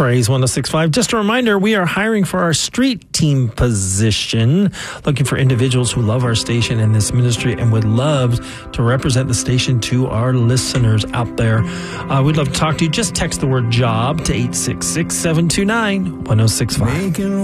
Praise 106.5. Just a reminder, we are hiring for our street team position, looking for individuals who love our station and this ministry and would love to represent the station to our listeners out there. We'd love to talk to you. Just text the word job to 866-729-1065.